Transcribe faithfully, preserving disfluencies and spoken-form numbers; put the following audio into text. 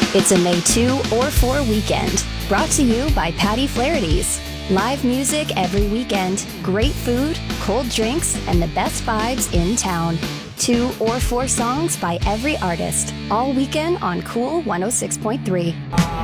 It's a May second or fourth weekend, brought to you by Patty Flaherty's. Live music every weekend, great food, cold drinks, and the best vibes in town. Two or four songs by every artist, all weekend on Cool one oh six point three.